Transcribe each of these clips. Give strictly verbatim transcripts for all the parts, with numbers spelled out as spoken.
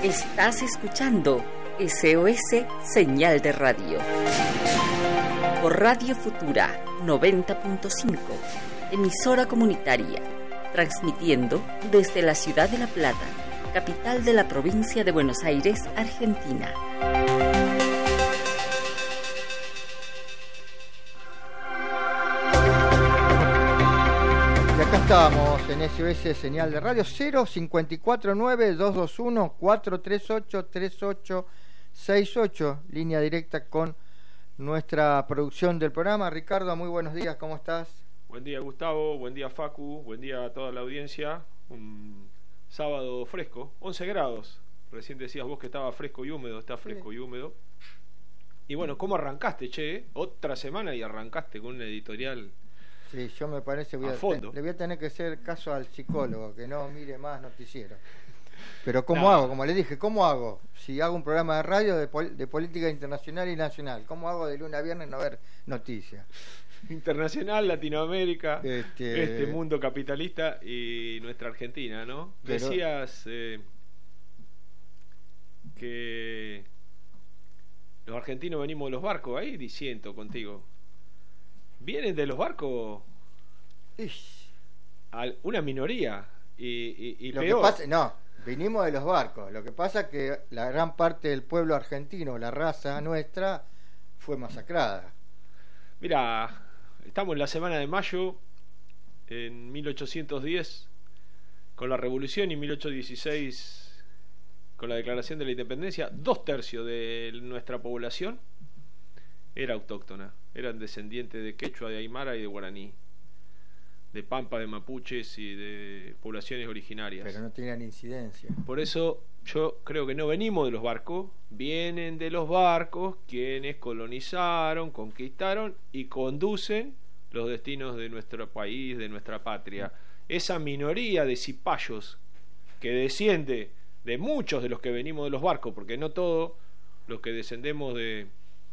Estás escuchando S O S Señal de Radio. Por Radio Futura noventa punto cinco, emisora comunitaria, transmitiendo desde la ciudad de La Plata, capital de la provincia de Buenos Aires, Argentina. Y acá estamos en S O S Señal de Radio. Cero cinco cuatro nueve dos dos uno cuatro tres ocho tres ocho seis ocho, línea directa con nuestra producción del programa. Ricardo, muy buenos días, ¿cómo estás? Buen día, Gustavo, buen día, Facu, buen día a toda la audiencia. Un sábado fresco, once grados. Recién decías vos que estaba fresco y húmedo, está fresco sí. y húmedo. Y bueno, ¿cómo arrancaste, che? Otra semana y arrancaste con una editorial. Sí, yo me parece voy a, a fondo. Te, le voy a tener que hacer caso al psicólogo, que no mire más noticiero. Pero ¿cómo no. hago? Como le dije, ¿cómo hago? Si hago un programa de radio de, pol de política internacional y nacional, ¿cómo hago de lunes a viernes no ver noticias? Internacional, Latinoamérica, este... este mundo capitalista y nuestra Argentina, ¿no? Pero... Decías eh, que los argentinos venimos de los barcos, ahí diciendo contigo. ¿Vienen de los barcos? Ish. Una minoría y, y, y Lo peor. Que pasa, no, venimos de los barcos. Lo que pasa es que la gran parte del pueblo argentino, la raza nuestra, fue masacrada. Mira, estamos en la semana de mayo, en mil ochocientos diez, con la revolución, y mil ochocientos dieciséis, con la declaración de la independencia. Dos tercios de nuestra población era autóctona, eran descendientes de quechua, de aymara y de guaraní, de pampa, de mapuches y de poblaciones originarias. Pero no tenían incidencia. Por eso yo creo que no venimos de los barcos, vienen de los barcos quienes colonizaron, conquistaron y conducen los destinos de nuestro país, de nuestra patria. Esa minoría de cipayos que desciende de muchos de los que venimos de los barcos, porque no todos los que descendemos de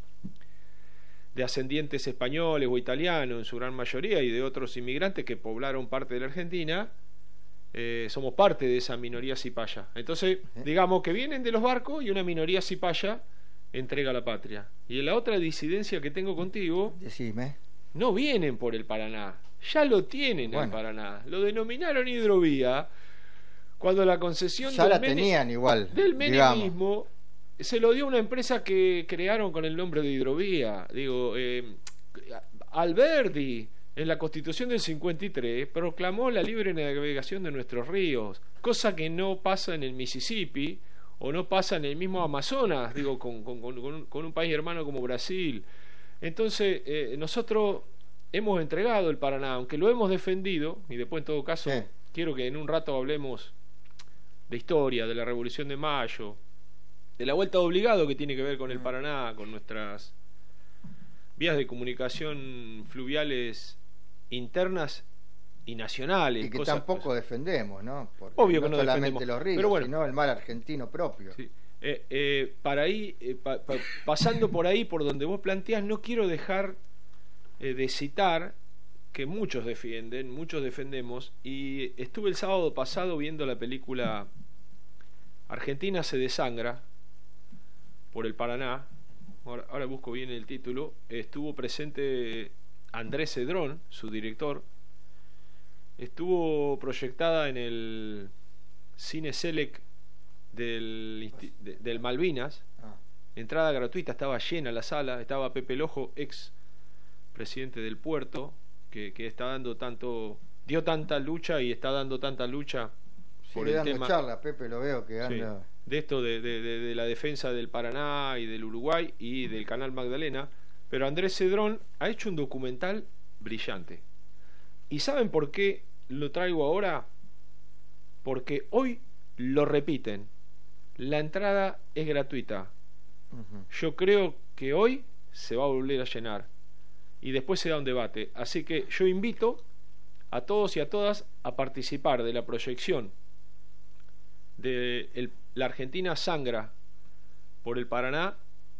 de ascendientes españoles o italianos en su gran mayoría, y de otros inmigrantes que poblaron parte de la Argentina, eh, somos parte de esa minoría cipaya. Entonces, digamos que vienen de los barcos y una minoría cipaya entrega la patria. Y en la otra disidencia que tengo contigo, decime, no vienen por el Paraná, ya lo tienen bueno. el Paraná, lo denominaron hidrovía cuando la concesión ya del, la mene, tenían igual, del menemismo digamos. Se lo dio una empresa que crearon con el nombre de hidrovía. Digo, eh, Alberdi en la Constitución del cincuenta y tres proclamó la libre navegación de nuestros ríos, cosa que no pasa en el Mississippi o no pasa en el mismo Amazonas, digo, con, con, con, con un país hermano como Brasil. Entonces, eh, nosotros hemos entregado el Paraná, aunque lo hemos defendido, y después en todo caso sí. quiero que en un rato hablemos de historia, de la Revolución de Mayo, de la vuelta de obligado que tiene que ver con el Paraná, con nuestras vías de comunicación fluviales internas y nacionales. Y que cosas, tampoco pues, defendemos, ¿no? Porque obvio no que no solamente defendemos los ríos, pero bueno, sino el mar argentino propio. Sí. Eh, eh, para ahí, eh, pa, pa, pasando por ahí, por donde vos planteás, no quiero dejar eh, de citar que muchos defienden, muchos defendemos, y estuve el sábado pasado viendo la película Argentina se desangra por el Paraná. Ahora, ahora busco bien el título. Estuvo presente Andrés Cedrón, su director. Estuvo proyectada en el Cine Selec del, de, del Malvinas. Entrada gratuita, estaba llena la sala. Estaba Pepe Lojo, ex presidente del puerto, que, que está dando tanto, dio tanta lucha y está dando tanta lucha por Sigue el dando tema. charla, Pepe, lo veo que anda. Sí. De esto de, de, de, de la defensa del Paraná y del Uruguay y del Canal Magdalena. Pero Andrés Cedrón ha hecho un documental brillante. ¿Y saben por qué lo traigo ahora? Porque hoy lo repiten. La entrada es gratuita. Uh-huh. Yo creo que hoy se va a volver a llenar y después se da un debate. Así que yo invito a todos y a todas a participar de la proyección de el, la Argentina sangra por el Paraná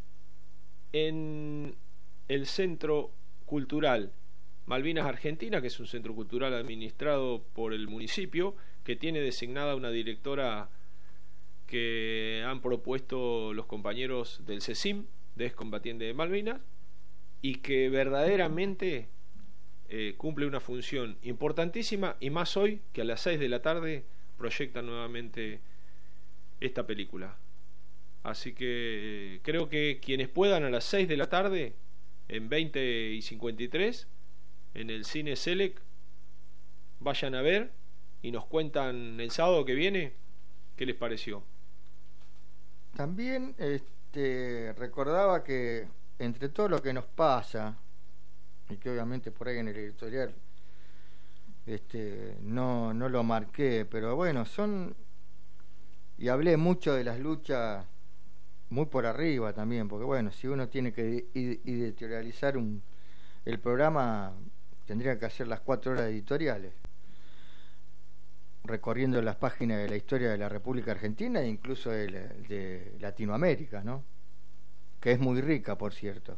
en el Centro Cultural Malvinas Argentina, que es un centro cultural administrado por el municipio, que tiene designada una directora que han propuesto los compañeros del CECIM, de Excombatientes de Malvinas, y que verdaderamente eh, cumple una función importantísima, y más hoy que a las seis de la tarde proyectan nuevamente esta película. Así que eh, creo que quienes puedan a las seis de la tarde, en veinte y cincuenta y tres, en el Cine Selec, vayan a ver y nos cuentan el sábado que viene qué les pareció. También este, recordaba que entre todo lo que nos pasa, y que obviamente por ahí en el editorial este, no, no lo marqué, pero bueno, son, y hablé mucho de las luchas muy por arriba también, porque bueno, si uno tiene que editorializar un, el programa, tendría que hacer las cuatro horas editoriales, recorriendo las páginas de la historia de la República Argentina e incluso de, de Latinoamérica, ¿no? Que es muy rica, por cierto.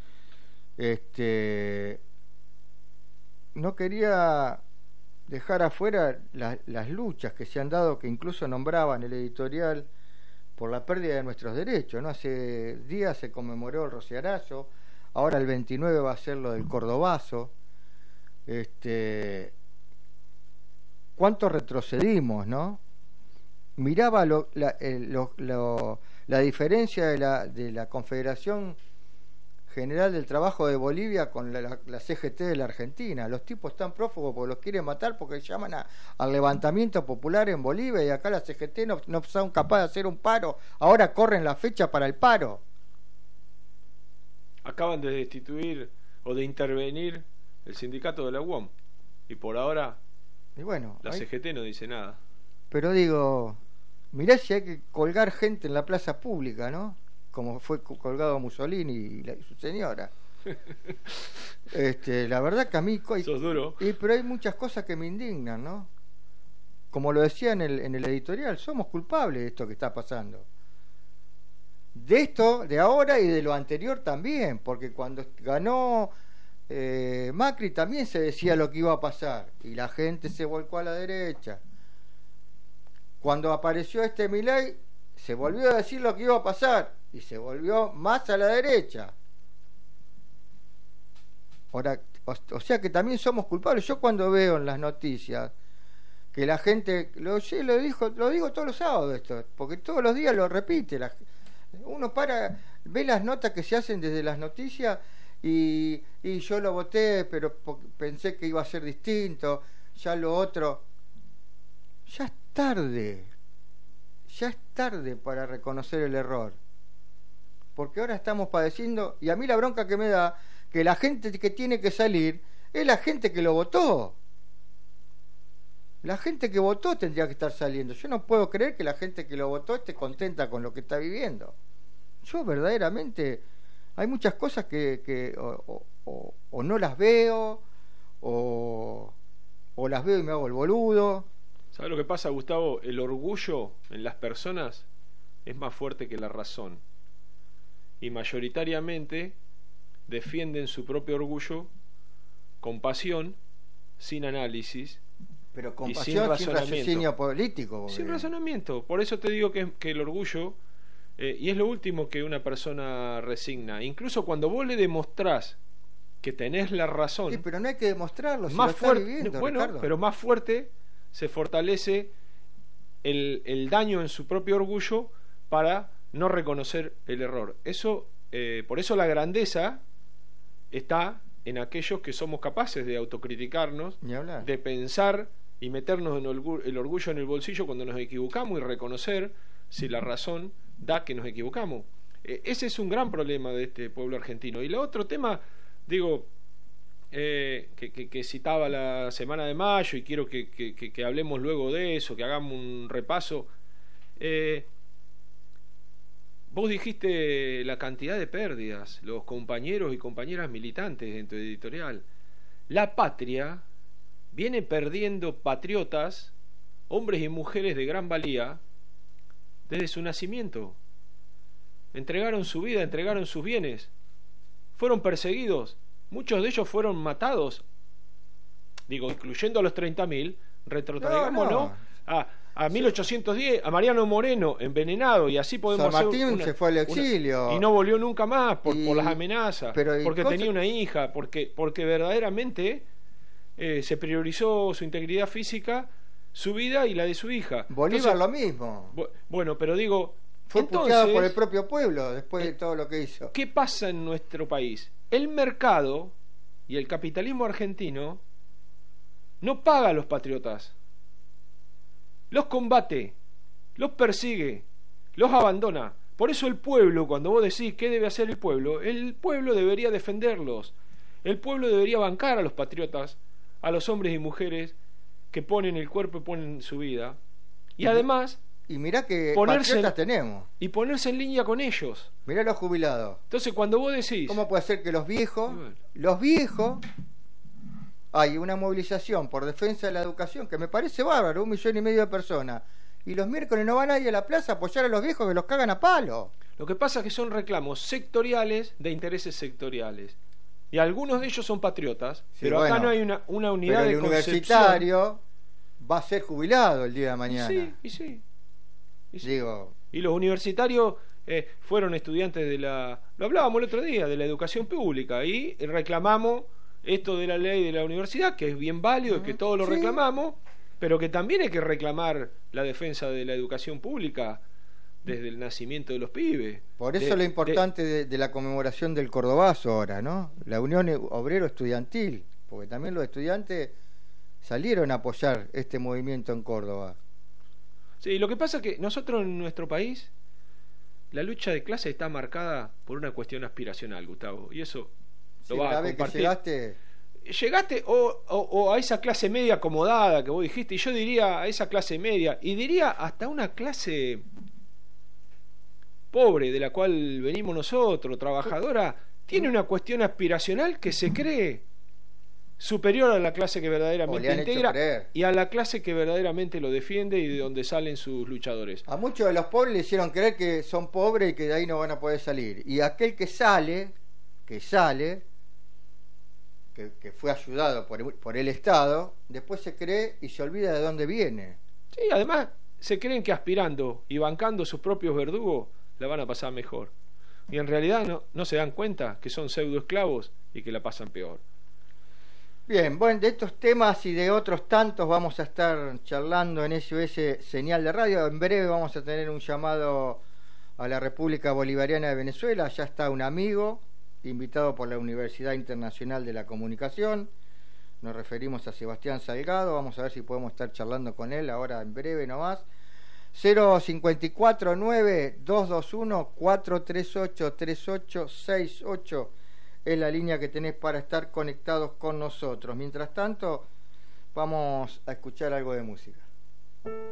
Este, no quería dejar afuera la, las luchas que se han dado, que incluso nombraban el editorial, por la pérdida de nuestros derechos, ¿no? Hace días se conmemoró el Rociarazo, ahora el veintinueve va a ser lo del Cordobazo. Este, ¿cuánto retrocedimos, no? Miraba lo, la, el, lo, lo, la diferencia de la, de la Confederación General del Trabajo de Bolivia con la, la, la C G T de la Argentina. Los tipos están prófugos porque los quieren matar, porque llaman a, al levantamiento popular en Bolivia, y acá la C G T no, no son capaces de hacer un paro. Ahora corren la fecha para el paro. Acaban de destituir o de intervenir el sindicato de la U O M, y por ahora y bueno, la hay... C G T no dice nada. Pero digo, mirá si hay que colgar gente en la plaza pública, ¿no? Como fue colgado Mussolini y, la, y su señora. este, la verdad que a mí... Sos duro. Y, pero hay muchas cosas que me indignan, ¿no? Como lo decía en el, en el editorial, somos culpables de esto que está pasando. De esto, de ahora y de lo anterior también, porque cuando ganó eh, Macri también se decía lo que iba a pasar, y la gente se volcó a la derecha. Cuando apareció este Milei, se volvió a decir lo que iba a pasar, y se volvió más a la derecha. Ahora, o, o sea que también somos culpables. Yo cuando veo en las noticias que la gente, lo, sí, lo, dijo, lo digo todos los sábados esto, porque todos los días lo repite, la, uno para, ve las notas que se hacen desde las noticias, y, y yo lo voté, pero pensé que iba a ser distinto, ya lo otro, ya es tarde, ya es tarde para reconocer el error. Porque ahora estamos padeciendo, y a mí la bronca que me da, que la gente que tiene que salir es la gente que lo votó. La gente que votó tendría que estar saliendo. Yo no puedo creer que la gente que lo votó esté contenta con lo que está viviendo. Yo verdaderamente, hay muchas cosas que, que o, o, o no las veo, o, o las veo y me hago el boludo. ¿Sabes lo que pasa, Gustavo? El orgullo en las personas es más fuerte que la razón. Y mayoritariamente defienden su propio orgullo con pasión, sin análisis, pero con y pasión, sin sin raciocinio político. Sin razonamiento. Por eso te digo que, que el orgullo, eh, y es lo último que una persona resigna. Incluso cuando vos le demostrás que tenés la razón, sí, pero no hay que demostrarlo, si más lo está fuerte, viviendo, bueno, Ricardo. Pero más fuerte se fortalece el, el daño en su propio orgullo para no reconocer el error. Eso, eh, por eso la grandeza está en aquellos que somos capaces de autocriticarnos, de pensar y meternos en el orgullo en el bolsillo cuando nos equivocamos y reconocer si la razón da que nos equivocamos. Eh, ese es un gran problema de este pueblo argentino. Y el otro tema, digo, eh, que, que, que citaba la semana de mayo, y quiero que, que, que, que hablemos luego de eso, que hagamos un repaso. Eh, Vos dijiste la cantidad de pérdidas, los compañeros y compañeras militantes en tu editorial. La patria viene perdiendo patriotas, hombres y mujeres de gran valía, desde su nacimiento. Entregaron su vida, entregaron sus bienes, fueron perseguidos, muchos de ellos fueron matados, digo, incluyendo a los treinta mil, retrotraigámonos no, no. a, a mil ochocientos diez, a Mariano Moreno envenenado, y así podemos San Martín hacer una, se fue al exilio una, y no volvió nunca más por, y, por las amenazas, pero porque cosa... tenía una hija, porque, porque verdaderamente eh, se priorizó su integridad física, su vida y la de su hija. Bolívar Entonces, lo mismo. Bu bueno, pero digo, fue entonces, puteado por el propio pueblo después de todo lo que hizo. ¿Qué pasa en nuestro país? El mercado y el capitalismo argentino no paga a los patriotas, los combate, los persigue, los abandona. Por eso el pueblo, cuando vos decís qué debe hacer el pueblo, el pueblo debería defenderlos, el pueblo debería bancar a los patriotas, a los hombres y mujeres que ponen el cuerpo y ponen su vida, y además y mirá que ponerse patriotas en, tenemos y ponerse en línea con ellos. Mirá los jubilados. Entonces cuando vos decís, ¿cómo puede ser que los viejos bueno. los viejos hay una movilización por defensa de la educación que me parece bárbaro, un millón y medio de personas, y los miércoles no va nadie a la plaza a apoyar a los viejos que los cagan a palo? Lo que pasa es que son reclamos sectoriales de intereses sectoriales, y algunos de ellos son patriotas, sí, pero bueno, acá no hay una, una unidad pero el de universitario concepción. Va a ser jubilado el día de mañana. Y sí, y sí, y sí. Digo, y los universitarios eh, fueron estudiantes de la, lo hablábamos el otro día, de la educación pública, y reclamamos esto de la ley de la universidad, que es bien válido, uh-huh. y que todos lo sí. reclamamos, pero que también hay que reclamar la defensa de la educación pública desde el nacimiento de los pibes. Por eso de, lo importante de, de, de la conmemoración del Cordobazo ahora, ¿no? La Unión Obrero Estudiantil, porque también los estudiantes salieron a apoyar este movimiento en Córdoba. Sí, lo que pasa es que nosotros en nuestro país la lucha de clase está marcada por una cuestión aspiracional, Gustavo, y eso sí, lo vas a vez compartir. Que llegaste llegaste o, o, o a esa clase media acomodada que vos dijiste, y yo diría a esa clase media, y diría hasta una clase pobre de la cual venimos nosotros, trabajadora, tiene una cuestión aspiracional que se cree superior a la clase que verdaderamente integra y a la clase que verdaderamente lo defiende y de donde salen sus luchadores. A muchos de los pobres le hicieron creer que son pobres y que de ahí no van a poder salir, y aquel que sale que sale que, que fue ayudado por, por el Estado, después se cree y se olvida de dónde viene. Sí, además se creen que aspirando y bancando sus propios verdugos la van a pasar mejor, y en realidad no, no se dan cuenta que son pseudo esclavos y que la pasan peor. Bien, bueno, de estos temas y de otros tantos vamos a estar charlando en S O S Señal de Radio. En breve vamos a tener un llamado a la República Bolivariana de Venezuela. Ya está un amigo invitado por la Universidad Internacional de la Comunicación. Nos referimos a Sebastián Salgado. Vamos a ver si podemos estar charlando con él ahora en breve nomás. cero cinco cuatro nueve dos dos uno cuatro tres ocho tres ocho seis ocho es la línea que tenés para estar conectados con nosotros. Mientras tanto, vamos a escuchar algo de música.